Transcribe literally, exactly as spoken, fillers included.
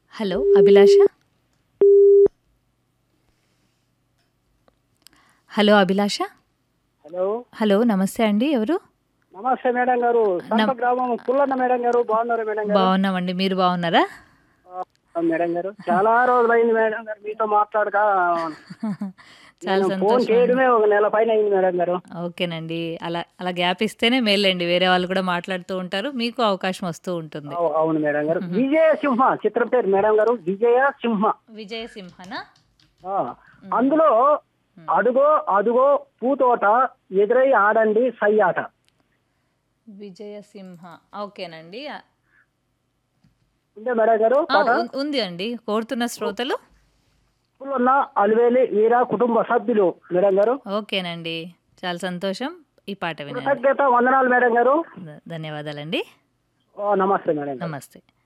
Hello అభిలాష. Hello అభిలాష. Hello hello నమస్తే అండి. ఎవరు? నమస్తే మేడం గారు. సంత నమ్ గ్రామం పుల్లన్న మేడం గారు. బాగున్నారు మేడం గారు? బాగున్నామండి. మీరు బాగున్నారా? ఆ, మేడం గారు చాలా రోజులైంది మేడం గారు మీతో మాట్లాడక. చాలా నేను ఫోన్ సంతోషం అండి. చేయడమే ఒక నెల పైన అయింది మేడం గారు. ఓకేనండి. అలా అలా గ్యాప్ ఇస్తేనే మేలండి. వేరే వాళ్ళు కూడా మాట్లాడుతూ ఉంటారు. మీకు అవకాశం వస్తూ ఉంటుంది. అవు- అవును మేడం గారు. విజయ సింహ చిత్రం పేరు మేడం గారు. విజయ సింహ. విజయసింహనా? ఆ, అందులో అడుగో అదుగో పూతోట ఎదురై ఆడండి సై ఆట. విజయసింహ. ఓకేనండి. ఆ, ఉందే మేడం గారు పాట. ఉం- ఉంది అండి. కోరుతున్న శ్రోతలు. పుల్లన్న అలివేలి వీర కుటుంబ సభ్యులు మేడం గారు. ఓకేనండి. చాలా సంతోషం. ఈ పాట వినండి. కృతజ్ఞత వందనాలు మేడం గారు. ధ- ధన్యవాదాలండి. ఓ, నమస్తే మేడం గారు. నమస్తే.